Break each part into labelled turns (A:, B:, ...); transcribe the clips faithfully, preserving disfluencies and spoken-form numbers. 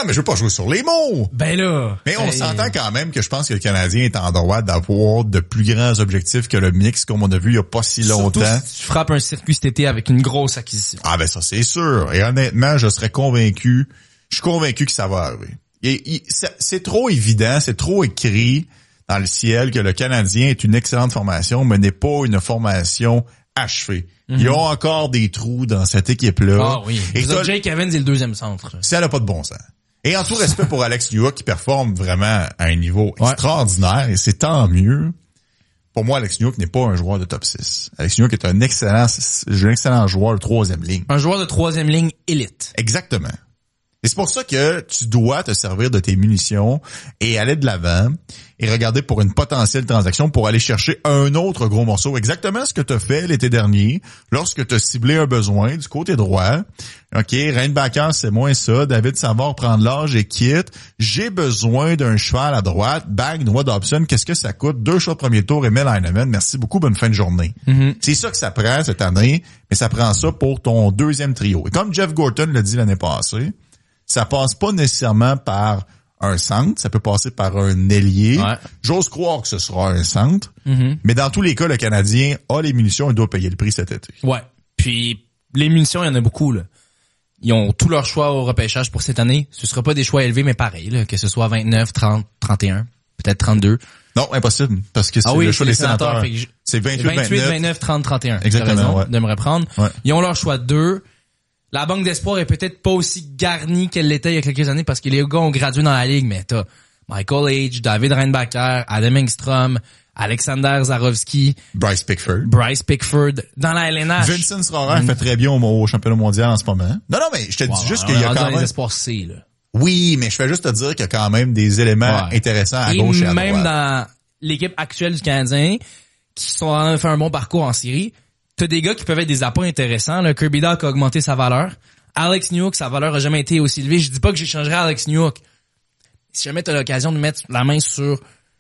A: mais je veux pas jouer sur les mots.
B: Ben là.
A: Mais on
B: ben...
A: s'entend quand même que je pense que le Canadien est en droit d'avoir de plus grands objectifs que le mix, comme on a vu il y a pas si longtemps.
B: Surtout si tu frappes un circuit cet été avec une grosse acquisition.
A: Ah ben ça, c'est sûr. Et honnêtement, je serais convaincu, je suis convaincu que ça va arriver. Et, et, c'est, c'est trop évident, c'est trop écrit dans le ciel que le Canadien est une excellente formation, mais n'est pas une formation achevée. Mm-hmm. Ils ont encore des trous dans cette équipe-là.
B: Ah oui.
A: Et
B: ça, Jake Evans est le deuxième centre.
A: Ça n'a pas de bon sens. Et en tout respect pour Alex Newhook qui performe vraiment à un niveau ouais. extraordinaire, et c'est tant mieux. Pour moi, Alex Newhook n'est pas un joueur de top six. Alex Newhook est un excellent, un excellent joueur de troisième ligne.
B: Un joueur de troisième ligne élite.
A: Exactement. Et c'est pour ça que tu dois te servir de tes munitions et aller de l'avant et regarder pour une potentielle transaction pour aller chercher un autre gros morceau. Exactement ce que tu as fait l'été dernier lorsque tu as ciblé un besoin du côté droit. OK, Reinbacker, c'est moins ça. David Savard prend de l'âge et quitte. J'ai besoin d'un cheval à droite. Bang, Noah Dobson, qu'est-ce que ça coûte? Deux choix de premier tour, Emil Heinemann. Merci beaucoup, bonne fin de journée. Mm-hmm. C'est ça que ça prend cette année, mais ça prend ça pour ton deuxième trio. Et comme Jeff Gorton l'a dit l'année passée, ça passe pas nécessairement par un centre, ça peut passer par un ailier. Ouais. J'ose croire que ce sera un centre, mm-hmm. mais dans tous les cas, le Canadien a les munitions et doit payer le prix cet été.
B: Ouais. Puis les munitions, il y en a beaucoup là. Ils ont tous leurs choix au repêchage pour cette année. Ce sera pas des choix élevés, mais pareil, là, que ce soit vingt-neuf, trente, trente et un, peut-être trente-deux.
A: Non, impossible, parce que c'est
B: ah oui,
A: le choix
B: c'est
A: des
B: sénateurs.
A: sénateurs. Je... C'est vingt-huit,
B: vingt-huit, vingt-neuf, trente, trente et un.
A: Exactement,
B: raison
A: ouais.
B: de me reprendre.
A: Ouais.
B: Ils ont leur choix de deux. La banque d'espoir est peut-être pas aussi garnie qu'elle l'était il y a quelques années parce que les gars ont gradué dans la ligue, mais t'as Michael H, David Reinbacker, Adam Engstrom, Alexander Zarovski,
A: Bryce Pickford.
B: Bryce Pickford. Dans la L N H.
A: Vincent Srorer mm. fait très bien au, au championnat mondial en ce moment. Non, non, mais je te wow, dis juste qu'il y a quand même...
B: les espoirs C, là.
A: Oui, mais je fais juste te dire qu'il y a quand même des éléments ouais. intéressants à
B: et
A: gauche et à droite.
B: Et même dans l'équipe actuelle du Canadien, qui sont en train de faire un bon parcours en série, t'as des gars qui peuvent être des apports intéressants. Le Kirby Dach a augmenté sa valeur. Alex Newhook, sa valeur a jamais été aussi élevée. Je dis pas que j'échangerais Alex Newhook. Si jamais t'as l'occasion de mettre la main sur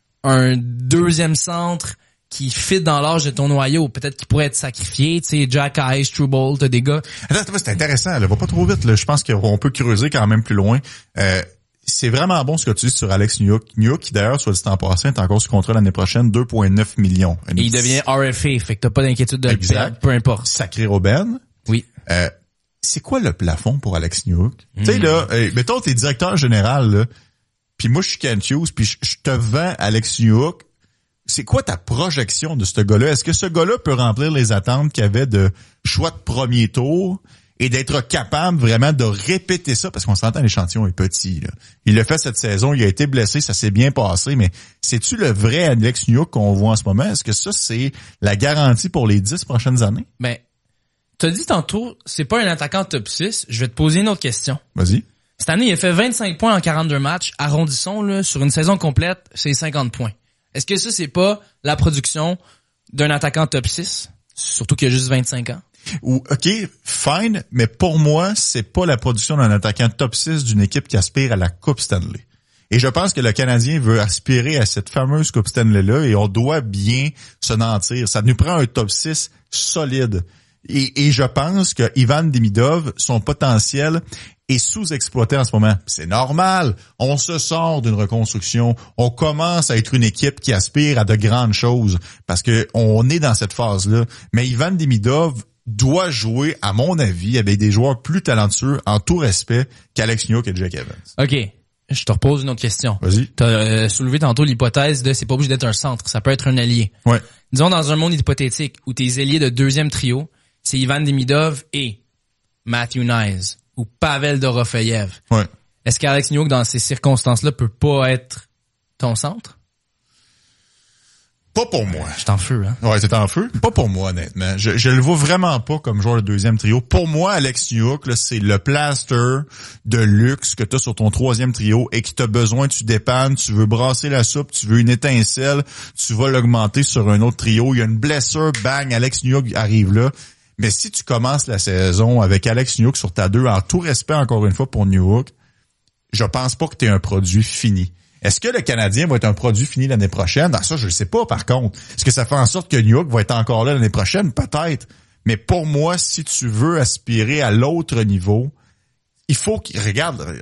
B: un deuxième centre qui fit dans l'âge de ton noyau, peut-être qu'il pourrait être sacrifié, tu sais, Jack Eyes, Struble, t'as des gars.
A: Attends, c'est intéressant, là, va pas trop vite, là. Je pense qu'on peut creuser quand même plus loin. Euh, c'est vraiment bon ce que tu dis sur Alex Newhook. Newhook, qui d'ailleurs, soit dit en passant, est encore sous contrat l'année prochaine, deux virgule neuf millions.
B: Et il devient R F A, fait que t'as pas d'inquiétude de
A: exact.
B: le perdre, peu importe.
A: Sacré Robben.
B: Oui.
A: Euh, c'est quoi le plafond pour Alex Newhook? Mm. Tu sais, là, euh, mettons, t'es directeur général, là, puis moi, je suis Kent Hughes, puis je, je te vends Alex Newhook. C'est quoi ta projection de ce gars-là? Est-ce que ce gars-là peut remplir les attentes qu'il y avait de choix de premier tour et d'être capable vraiment de répéter ça? Parce qu'on s'entend, l'échantillon est petit, là. Il l'a fait cette saison, il a été blessé, ça s'est bien passé, mais c'est-tu le vrai Alex Newhook qu'on voit en ce moment? Est-ce que ça, c'est la garantie pour les dix prochaines années?
B: Ben, t'as dit tantôt, c'est pas un attaquant top six. Je vais te poser une autre question.
A: Vas-y.
B: Cette année, il a fait vingt-cinq points en quarante-deux matchs. Arrondissons, là, sur une saison complète, c'est cinquante points. Est-ce que ça, c'est pas la production d'un attaquant top six? Surtout qu'il a juste vingt-cinq ans.
A: Ou, OK, fine, mais pour moi, c'est pas la production d'un attaquant top six d'une équipe qui aspire à la Coupe Stanley. Et je pense que le Canadien veut aspirer à cette fameuse Coupe Stanley-là et on doit bien se mentir. Ça nous prend un top six solide. Et, et je pense que Ivan Demidov, son potentiel est sous-exploité en ce moment. C'est normal. On se sort d'une reconstruction. On commence à être une équipe qui aspire à de grandes choses parce que on est dans cette phase-là. Mais Ivan Demidov doit jouer, à mon avis, avec des joueurs plus talentueux, en tout respect, qu'Alex Newhook et Jake Evans.
B: OK. Je te repose une autre question.
A: Vas-y.
B: Tu as euh, soulevé tantôt l'hypothèse de c'est pas obligé d'être un centre. Ça peut être un allié.
A: Ouais.
B: Disons dans un monde hypothétique où tes alliés de deuxième trio, c'est Ivan Demidov et Matthew Knies ou Pavel Dorofeyev.
A: Ouais.
B: Est-ce qu'Alex Newhook, dans ces circonstances-là, peut pas être ton centre?
A: Pas pour moi.
B: Je suis en feu, hein?
A: Ouais, c'est en feu. Pas pour moi, honnêtement. Je, je le vois vraiment pas comme joueur de deuxième trio. Pour moi, Alex Newhook, là, c'est le plaster de luxe que tu as sur ton troisième trio et qui t'as besoin, tu dépannes, tu veux brasser la soupe, tu veux une étincelle, tu vas l'augmenter sur un autre trio. Il y a une blessure, bang, Alex Newhook arrive là. Mais si tu commences la saison avec Alex Newhook sur ta deux, en tout respect encore une fois pour Newhook, je pense pas que tu es un produit fini. Est-ce que le Canadien va être un produit fini l'année prochaine? Ah, ça, je ne sais pas, par contre. Est-ce que ça fait en sorte que Newhook va être encore là l'année prochaine? Peut-être. Mais pour moi, si tu veux aspirer à l'autre niveau, il faut qu'il regarde,